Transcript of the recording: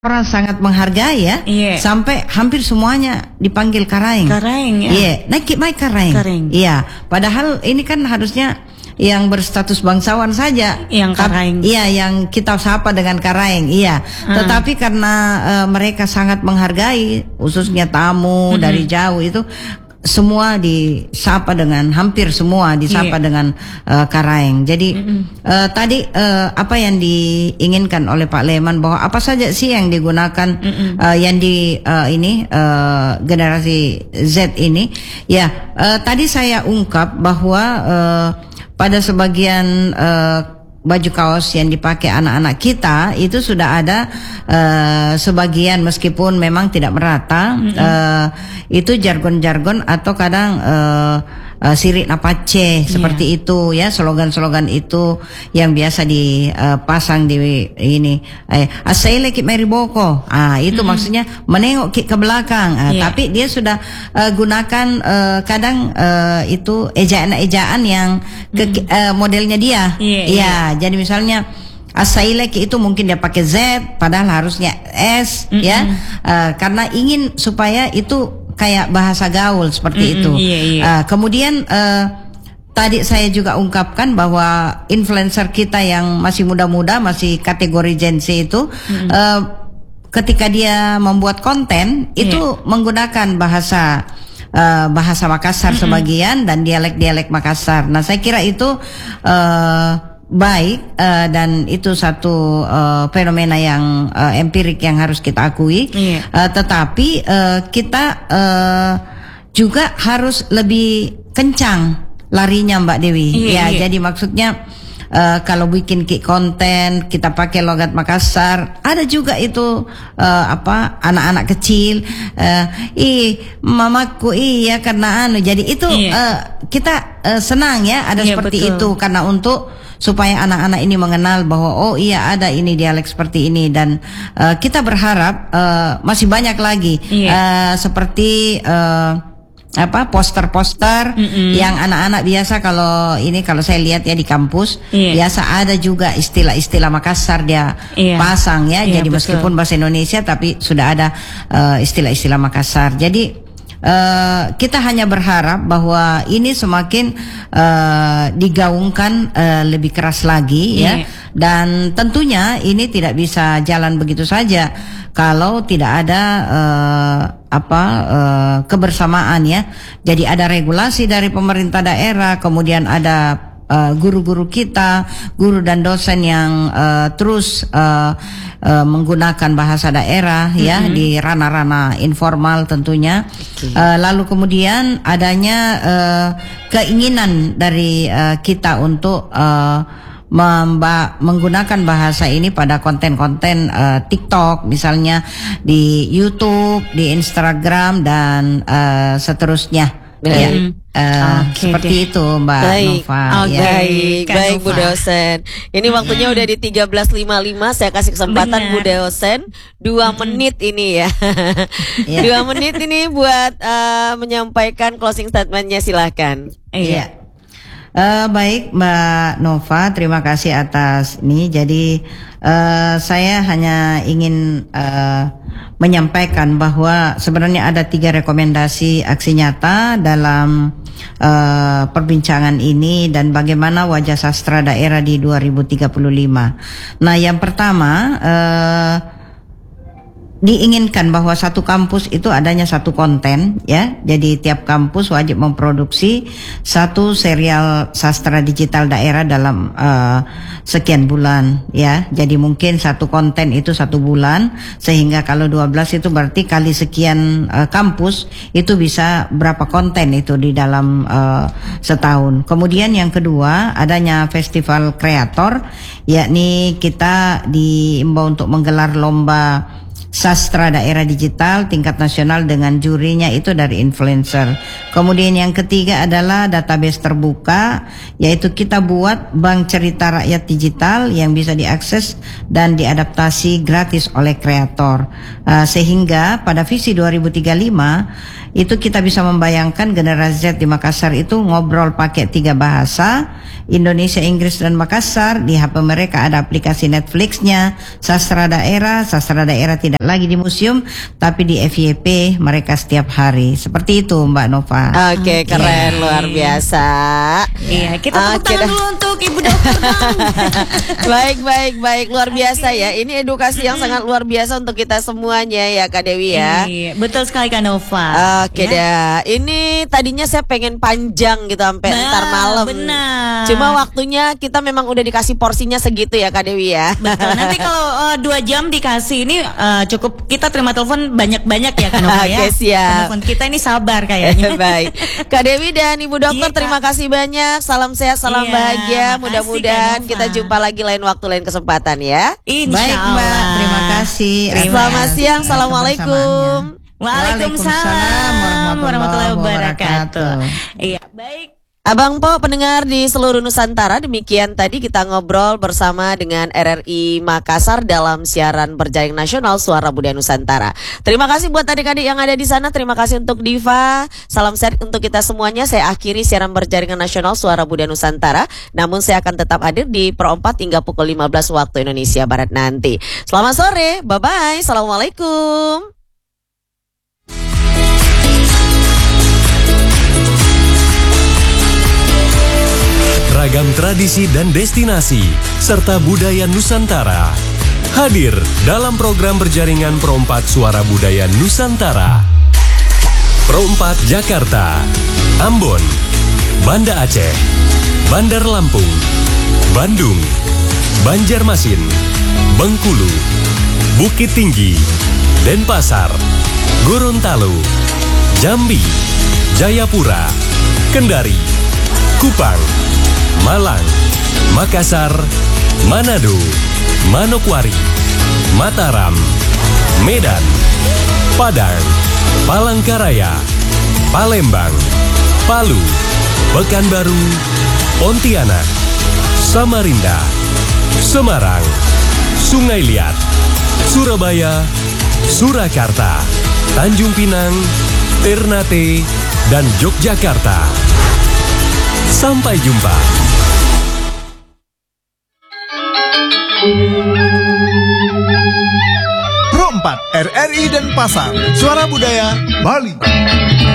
Orang sangat menghargai ya, sampai hampir semuanya dipanggil Karaeng. Karaeng ya. Naik Karaeng. Iya, padahal ini kan harusnya yang berstatus bangsawan saja yang Karaeng. Iya, yang kita sapa dengan Karaeng. Iya. Tetapi karena mereka sangat menghargai, khususnya tamu dari jauh itu, semua disapa dengan, hampir semua disapa dengan Karaeng. Jadi tadi apa yang diinginkan oleh Pak Leman, bahwa apa saja sih yang digunakan yang di generasi Z ini ya, tadi saya ungkap bahwa pada sebagian baju kaos yang dipakai anak-anak kita itu sudah ada sebagian, meskipun memang tidak merata, itu jargon-jargon atau kadang sirik napace seperti itu ya, slogan-slogan itu yang biasa dipasang di ini, asai lagi meriboko, itu maksudnya menengok ke belakang, tapi dia sudah gunakan kadang itu ejaan-ejaan yang modelnya dia, jadi misalnya Asailek itu mungkin dia pakai Z padahal harusnya S ya, karena ingin supaya itu kayak bahasa gaul seperti itu. Kemudian tadi saya juga ungkapkan bahwa influencer kita yang masih muda-muda, masih kategori Gen Z itu, ketika dia membuat konten itu menggunakan bahasa Makassar sebagian dan dialek-dialek Makassar. Nah, saya kira itu baik, dan itu satu fenomena yang empirik yang harus kita akui. Tetapi kita juga harus lebih kencang larinya, Mbak Dewi. Jadi maksudnya kalau bikin konten kita pakai logat Makassar, ada juga itu anak-anak kecil, mamaku ya karena jadi itu kita senang ya ada seperti itu, karena untuk supaya anak-anak ini mengenal bahwa oh iya ada ini dialek seperti ini, dan kita berharap masih banyak lagi seperti poster-poster yang anak-anak biasa, kalau saya lihat ya di kampus biasa ada juga istilah-istilah Makassar dia pasang ya, jadi meskipun bahasa Indonesia tapi sudah ada istilah-istilah Makassar. Jadi kita hanya berharap bahwa ini semakin digaungkan lebih keras lagi ya, dan tentunya ini tidak bisa jalan begitu saja kalau tidak ada kebersamaan ya. Jadi ada regulasi dari pemerintah daerah, kemudian ada guru-guru kita, guru dan dosen yang terus menggunakan bahasa daerah ya di ranah-ranah informal tentunya. Lalu kemudian adanya keinginan dari kita untuk menggunakan bahasa ini pada konten-konten TikTok misalnya, di YouTube, di Instagram dan seterusnya. Seperti itu Mbak Nova. Baik Bu dosen. Ini waktunya udah di 13.55. Saya kasih kesempatan Bu dosen 2 menit ini ya. 2 menit ini buat menyampaikan closing statementnya, silahkan. Baik Mbak Nova, terima kasih atas ini. Jadi saya hanya ingin menyampaikan bahwa sebenarnya ada 3 rekomendasi aksi nyata dalam perbincangan ini dan bagaimana wajah sastra daerah di 2035. Nah, yang pertama diinginkan bahwa satu kampus itu adanya satu konten ya. Jadi tiap kampus wajib memproduksi satu serial sastra digital daerah dalam sekian bulan ya. Jadi mungkin satu konten itu 1 bulan, sehingga kalau 12 itu berarti kali sekian kampus itu bisa berapa konten itu di dalam setahun. Kemudian yang kedua adanya festival kreator, yakni kita diimbau untuk menggelar lomba sastra daerah digital tingkat nasional dengan jurinya itu dari influencer. Kemudian yang ketiga adalah database terbuka, yaitu kita buat bank cerita rakyat digital yang bisa diakses dan diadaptasi gratis oleh kreator, sehingga pada visi 2035 itu kita bisa membayangkan generasi Z di Makassar itu ngobrol pakai 3 bahasa, Indonesia, Inggris, dan Makassar. Di HP mereka ada aplikasi Netflixnya, sastra daerah tidak tidak lagi di museum, tapi di FYP mereka setiap hari. Seperti itu Mbak Nova. Oke, keren, luar biasa. Iya, kita tepuk tangan dulu untuk Ibu Dokter. Baik, luar biasa ya. Ini edukasi yang sangat luar biasa untuk kita semuanya ya Kak Dewi ya. Iya, betul sekali Kak Nova. Oke dah. Ini tadinya saya pengen panjang gitu sampai ntar malam. Benar. Cuma waktunya kita memang udah dikasih porsinya segitu ya Kak Dewi ya. Betul. Nanti kalau 2 jam dikasih ini cukup kita terima telepon banyak-banyak ya Kak Nova ya. Oke, siap. Telepon kita ini sabar kayaknya. Baik. Kak Dewi dan Ibu Dokter, Iya, terima kasih banyak. Salam sehat, salam Iya, bahagia. makasih, Mudah-mudahan Kak Nova. kita jumpa lagi lain waktu, lain kesempatan ya. Insya Baik Mbak, Allah. terima kasih. Selamat siang. Atas Assalamualaikum. Waalaikumsalam warahmatullahi wabarakatuh. Iya, baik. Abang Po, pendengar di seluruh Nusantara, demikian tadi kita ngobrol bersama dengan RRI Makassar dalam siaran berjaring nasional Suara Budaya Nusantara. Terima kasih buat adik-adik yang ada di sana, terima kasih untuk Diva. Salam sehat untuk kita semuanya. Saya akhiri siaran berjaringan nasional Suara Budaya Nusantara. Namun saya akan tetap hadir di Pro 4 hingga pukul 15 waktu Indonesia Barat nanti. Selamat sore, bye-bye, assalamualaikum. Ragam tradisi dan destinasi, serta budaya Nusantara. Hadir dalam program berjaringan Pro 4 Suara Budaya Nusantara. Pro 4 Jakarta, Ambon, Banda Aceh, Bandar Lampung, Bandung, Banjarmasin, Bengkulu, Bukit Tinggi, Denpasar, Gorontalo, Jambi, Jayapura, Kendari, Kupang, Malang, Makassar, Manado, Manokwari, Mataram, Medan, Padang, Palangkaraya, Palembang, Palu, Pekanbaru, Pontianak, Samarinda, Semarang, Sungai Liat, Surabaya, Surakarta, Tanjung Pinang, Ternate, dan Yogyakarta. Sampai jumpa. Pro 4 RRI Denpasar, Suara Budaya Bali.